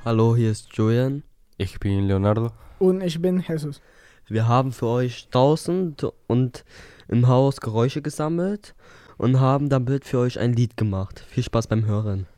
Hallo, hier ist Julian. Ich bin Leonardo. Und ich bin Jesus. Wir haben für euch draußen und im Haus Geräusche gesammelt und haben damit für euch ein Lied gemacht. Viel Spaß beim Hören.